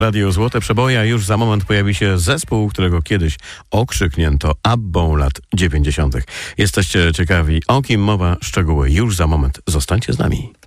Radio Złote Przeboje, a już za moment pojawi się zespół, którego kiedyś okrzyknięto Abbą lat 90. Jesteście ciekawi, o kim mowa? Szczegóły już za moment. Zostańcie z nami.